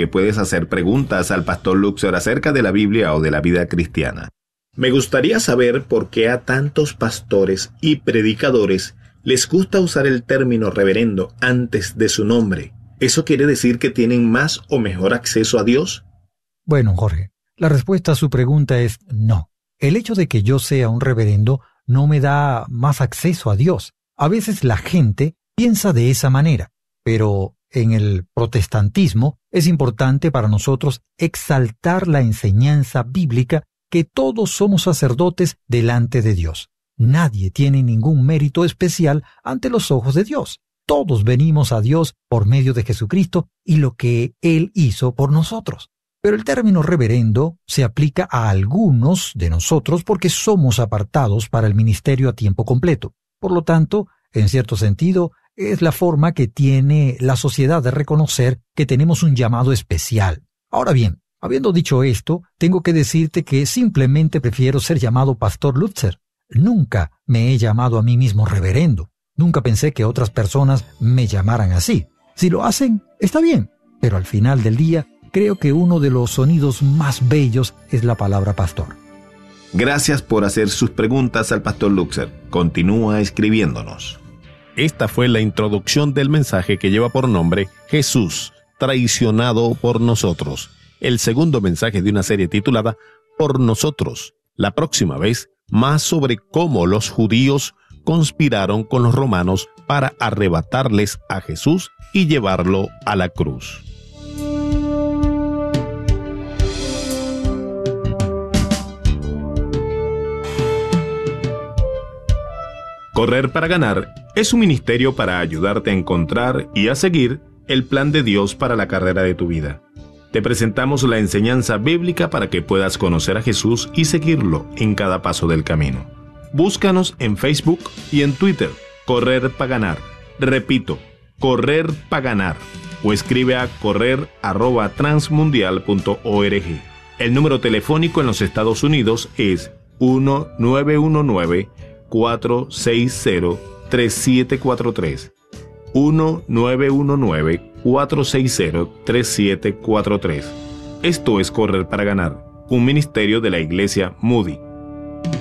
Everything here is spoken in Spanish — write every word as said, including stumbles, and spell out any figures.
que puedes hacer preguntas al pastor Luxer acerca de la Biblia o de la vida cristiana. Me gustaría saber por qué a tantos pastores y predicadores les gusta usar el término reverendo antes de su nombre. ¿Eso quiere decir que tienen más o mejor acceso a Dios? Bueno, Jorge, la respuesta a su pregunta es no. El hecho de que yo sea un reverendo no me da más acceso a Dios. A veces la gente piensa de esa manera, pero en el protestantismo es importante para nosotros exaltar la enseñanza bíblica que todos somos sacerdotes delante de Dios. Nadie tiene ningún mérito especial ante los ojos de Dios. Todos venimos a Dios por medio de Jesucristo y lo que Él hizo por nosotros. Pero el término reverendo se aplica a algunos de nosotros porque somos apartados para el ministerio a tiempo completo. Por lo tanto, en cierto sentido, es la forma que tiene la sociedad de reconocer que tenemos un llamado especial. Ahora bien, habiendo dicho esto, tengo que decirte que simplemente prefiero ser llamado Pastor Lutzer. Nunca me he llamado a mí mismo reverendo. Nunca pensé que otras personas me llamaran así. Si lo hacen, está bien, pero al final del día, creo que uno de los sonidos más bellos es la palabra pastor. Gracias por hacer sus preguntas al pastor Luxer. Continúa escribiéndonos. Esta fue la introducción del mensaje que lleva por nombre Jesús, traicionado por nosotros. El segundo mensaje de una serie titulada Por nosotros. La próxima vez, más sobre cómo los judíos conspiraron con los romanos para arrebatarles a Jesús y llevarlo a la cruz. Correr para ganar es un ministerio para ayudarte a encontrar y a seguir el plan de Dios para la carrera de tu vida. Te presentamos la enseñanza bíblica para que puedas conocer a Jesús y seguirlo en cada paso del camino. Búscanos en Facebook y en Twitter, Correr para ganar. Repito, Correr para ganar. O escribe a correr arroba transmundial punto org. El número telefónico en los Estados Unidos es uno nueve uno nueve, cuatro seis cero, tres siete cuatro tres. uno nueve uno nueve, cuatro seis cero, tres siete cuatro tres. Esto es Correr para ganar, un ministerio de la iglesia Moody.